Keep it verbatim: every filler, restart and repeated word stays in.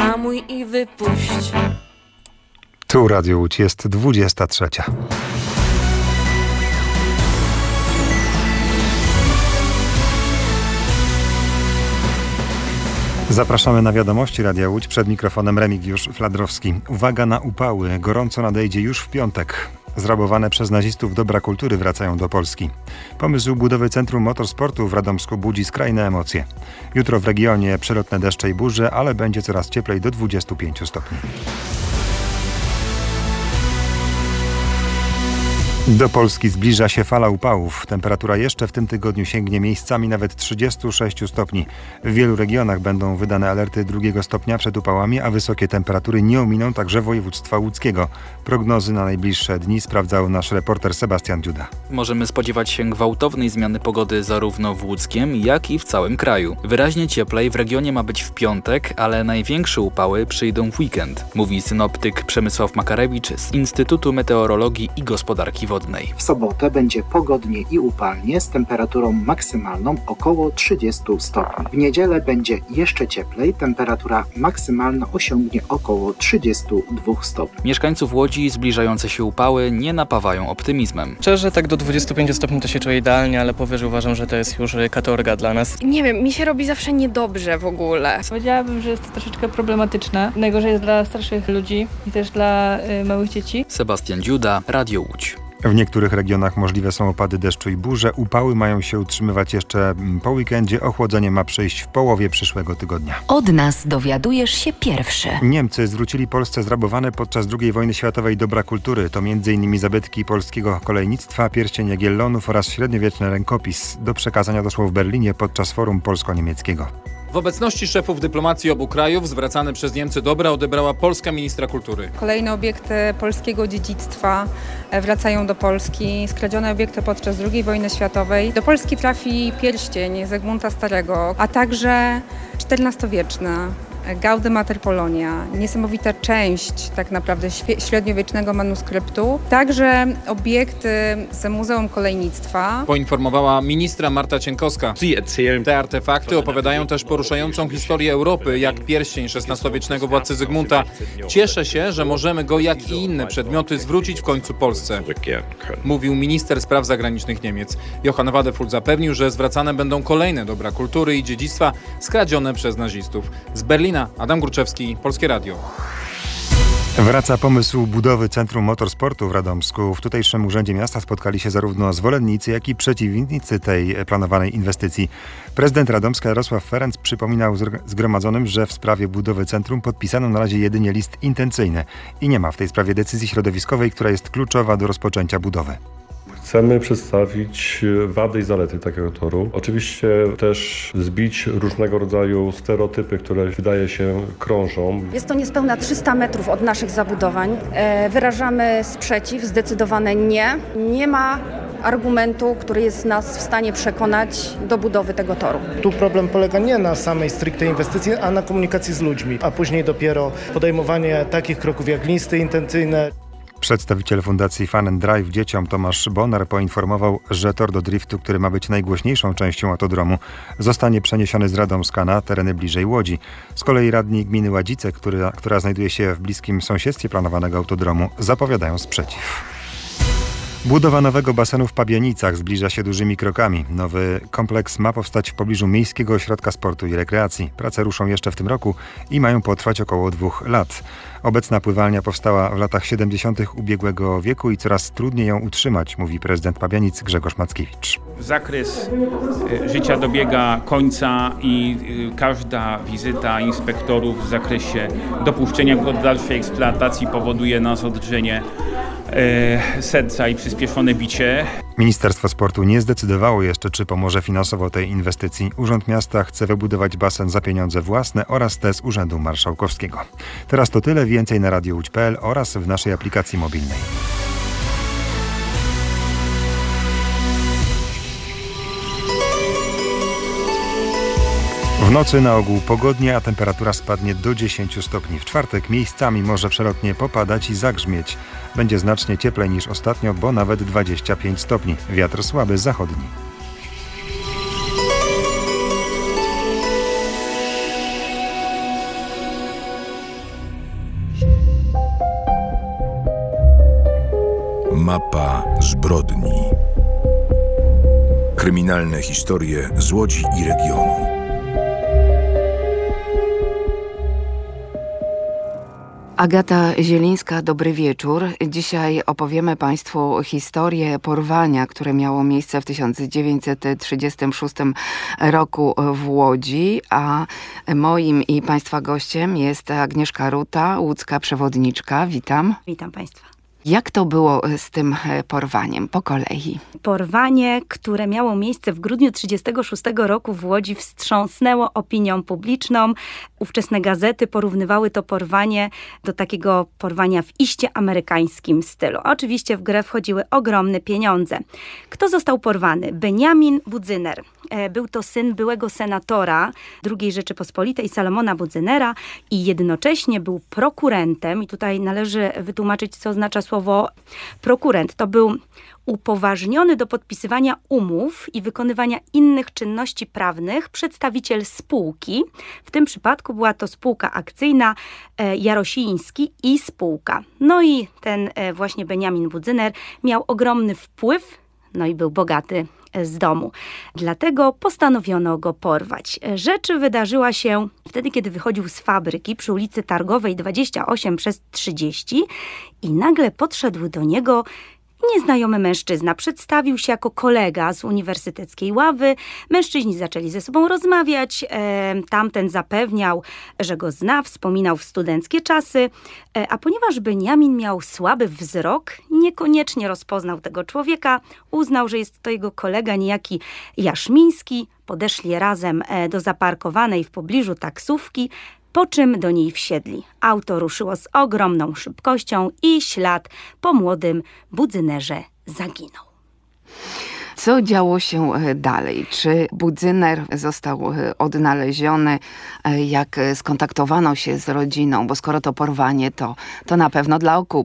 Zahamuj i wypuść. Tu Radio Łódź, jest dwudziesta trzecia. Zapraszamy na wiadomości Radia Łódź. Przed mikrofonem Remigiusz Fladrowski. Uwaga na upały. Gorąco nadejdzie już w piątek. Zrabowane przez nazistów dobra kultury wracają do Polski. Pomysł budowy Centrum Motorsportu w Radomsku budzi skrajne emocje. Jutro w regionie przelotne deszcze i burze, ale będzie coraz cieplej do dwudziestu pięciu stopni. Do Polski zbliża się fala upałów. Temperatura jeszcze w tym tygodniu sięgnie miejscami nawet trzydziestu sześciu stopni. W wielu regionach będą wydane alerty drugiego stopnia przed upałami, a wysokie temperatury nie ominą także województwa łódzkiego. Prognozy na najbliższe dni sprawdzał nasz reporter Sebastian Dziuda. Możemy spodziewać się gwałtownej zmiany pogody zarówno w Łódzkiem, jak i w całym kraju. Wyraźnie cieplej w regionie ma być w piątek, ale największe upały przyjdą w weekend, mówi synoptyk Przemysław Makarewicz z Instytutu Meteorologii i Gospodarki Wodnej. W sobotę będzie pogodnie i upalnie z temperaturą maksymalną około trzydziestu stopni. W niedzielę będzie jeszcze cieplej, temperatura maksymalna osiągnie około trzydziestu dwóch stopni. Mieszkańców Łodzi zbliżające się upały nie napawają optymizmem. Szczerze, tak do dwudziestu pięciu stopni to się czuję idealnie, ale powyżej uważam, że to jest już katorga dla nas. Nie wiem, mi się robi zawsze niedobrze w ogóle. Powiedziałabym, że jest to troszeczkę problematyczne. Najgorzej jest dla starszych ludzi i też dla y, małych dzieci. Sebastian Dziuda, Radio Łódź. W niektórych regionach możliwe są opady deszczu i burze. Upały mają się utrzymywać jeszcze po weekendzie. Ochłodzenie ma przyjść w połowie przyszłego tygodnia. Od nas dowiadujesz się pierwszy. Niemcy zwrócili Polsce zrabowane podczas drugiej wojny światowej dobra kultury. To między innymi zabytki polskiego kolejnictwa, pierścień Jagiellonów oraz średniowieczny rękopis. Do przekazania doszło w Berlinie podczas forum polsko-niemieckiego. W obecności szefów dyplomacji obu krajów zwracane przez Niemcy dobra odebrała polska ministra kultury. Kolejne obiekty polskiego dziedzictwa wracają do Polski. Skradzione obiekty podczas drugiej wojny światowej. Do Polski trafi pierścień Zygmunta Starego, a także czternastowieczna Gaudy Mater Polonia, niesamowita część tak naprawdę średniowiecznego manuskryptu, także obiekty z Muzeum Kolejnictwa. Poinformowała ministra Marta Cienkowska. Te artefakty opowiadają też poruszającą historię Europy, jak pierścień szesnastowiecznego władcy Zygmunta. Cieszę się, że możemy go, jak i inne przedmioty, zwrócić w końcu Polsce, mówił minister spraw zagranicznych Niemiec. Johann Wadefull zapewnił, że zwracane będą kolejne dobra kultury i dziedzictwa skradzione przez nazistów. Z Berlina Adam Górczewski, Polskie Radio. Wraca pomysł budowy Centrum Motorsportu w Radomsku. W tutejszym Urzędzie Miasta spotkali się zarówno zwolennicy, jak i przeciwnicy tej planowanej inwestycji. Prezydent Radomska Jarosław Ferenc przypominał zgromadzonym, że w sprawie budowy centrum podpisano na razie jedynie list intencyjny i nie ma w tej sprawie decyzji środowiskowej, która jest kluczowa do rozpoczęcia budowy. Chcemy przedstawić wady i zalety takiego toru. Oczywiście też zbić różnego rodzaju stereotypy, które wydaje się krążą. Jest to niespełna trzysta metrów od naszych zabudowań. Wyrażamy sprzeciw, zdecydowane nie. Nie ma argumentu, który jest nas w stanie przekonać do budowy tego toru. Tu problem polega nie na samej stricte inwestycji, a na komunikacji z ludźmi, a później dopiero podejmowanie takich kroków jak listy intencyjne. Przedstawiciel Fundacji Fun and Drive dzieciom Tomasz Bonar poinformował, że tor do driftu, który ma być najgłośniejszą częścią autodromu, zostanie przeniesiony z Radomska na tereny bliżej Łodzi. Z kolei radni gminy Ładzice, która, która znajduje się w bliskim sąsiedztwie planowanego autodromu, zapowiadają sprzeciw. Budowa nowego basenu w Pabianicach zbliża się dużymi krokami. Nowy kompleks ma powstać w pobliżu Miejskiego Ośrodka Sportu i Rekreacji. Prace ruszą jeszcze w tym roku i mają potrwać około dwóch lat. Obecna pływalnia powstała w latach siedemdziesiątych ubiegłego wieku i coraz trudniej ją utrzymać, mówi prezydent Pabianic Grzegorz Mackiewicz. Zakres życia dobiega końca i każda wizyta inspektorów w zakresie dopuszczenia go do dalszej eksploatacji powoduje nas odrzenie serca i przyspieszone bicie. Ministerstwo Sportu nie zdecydowało jeszcze, czy pomoże finansowo tej inwestycji. Urząd Miasta chce wybudować basen za pieniądze własne oraz te z Urzędu Marszałkowskiego. Teraz to tyle, więcej na radio łódź kropka p l oraz w naszej aplikacji mobilnej. W nocy na ogół pogodnie, a temperatura spadnie do dziesięciu stopni. W czwartek miejscami może przelotnie popadać i zagrzmieć. Będzie znacznie cieplej niż ostatnio, bo nawet dwadzieścia pięć stopni. Wiatr słaby zachodni. Mapa zbrodni. Kryminalne historie z Łodzi i regionu. Agata Zielińska, dobry wieczór. Dzisiaj opowiemy Państwu historię porwania, które miało miejsce w tysiąc dziewięćset trzydziestym szóstym roku w Łodzi, a moim i Państwa gościem jest Agnieszka Ruta, łódzka przewodniczka. Witam. Witam Państwa. Jak to było z tym porwaniem? Po kolei. Porwanie, które miało miejsce w grudniu trzydziestego szóstego roku w Łodzi, wstrząsnęło opinią publiczną. Ówczesne gazety porównywały to porwanie do takiego porwania w iście amerykańskim stylu. Oczywiście w grę wchodziły ogromne pieniądze. Kto został porwany? Beniamin Budzyner. Był to syn byłego senatora drugiej Rzeczypospolitej, Salomona Budzynera, i jednocześnie był prokurentem. I tutaj należy wytłumaczyć, co oznacza słowo prokurent. To był upoważniony do podpisywania umów i wykonywania innych czynności prawnych przedstawiciel spółki. W tym przypadku była to spółka akcyjna Jarosiński i spółka. No i ten właśnie Beniamin Budzyner miał ogromny wpływ, no i był bogaty z domu. Dlatego postanowiono go porwać. Rzecz wydarzyła się wtedy, kiedy wychodził z fabryki przy ulicy Targowej dwadzieścia osiem przez trzydzieści i nagle podszedł do niego nieznajomy mężczyzna. Przedstawił się jako kolega z uniwersyteckiej ławy. Mężczyźni zaczęli ze sobą rozmawiać. E, tamten zapewniał, że go zna, wspominał w studenckie czasy. E, a ponieważ Beniamin miał słaby wzrok, niekoniecznie rozpoznał tego człowieka. Uznał, że jest to jego kolega, niejaki Jaszmiński. Podeszli razem do zaparkowanej w pobliżu taksówki, po czym do niej wsiedli. Auto ruszyło z ogromną szybkością i ślad po młodym Budzynerze zaginął. Co działo się dalej? Czy Budzyner został odnaleziony? Jak skontaktowano się z rodziną? Bo skoro to porwanie, to, to na pewno dla okupu.